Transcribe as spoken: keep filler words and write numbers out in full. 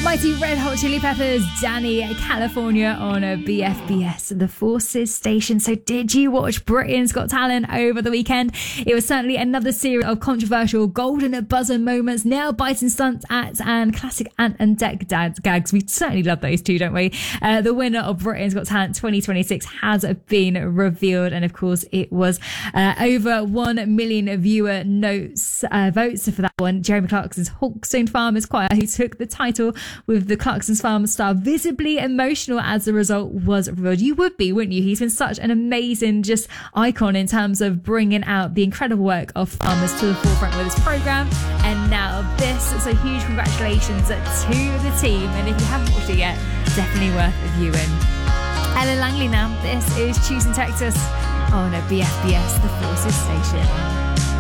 Mighty Red Hot Chili Peppers, Danny, California on a B F B S, the Forces station. So did you watch Britain's Got Talent over the weekend? It was certainly another series of controversial golden buzzer moments, nail-biting stunt acts and classic Ant and Dec dad gags. We certainly love those two, don't we? Uh, the winner of Britain's Got Talent twenty twenty-six has been revealed, and of course it was uh, over one million viewer notes uh, votes for that one. Jeremy Clarkson's Hawkstone Farmers Choir, who took the title, with the Clarkson's Farm star visibly emotional as the result was revealed. You would be, wouldn't you? He's been such an amazing just icon in terms of bringing out the incredible work of farmers to the forefront with his programme. And now this, so huge congratulations to the team. And if you haven't watched it yet, definitely worth viewing. Ellen Langley now. This is Choosing Texas on a B F B S, the Forces station.